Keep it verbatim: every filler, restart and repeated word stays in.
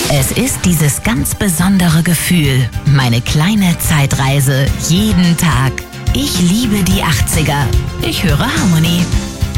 Es ist dieses ganz besondere Gefühl, meine kleine Zeitreise jeden Tag. Ich liebe die achtziger. Ich höre Harmony.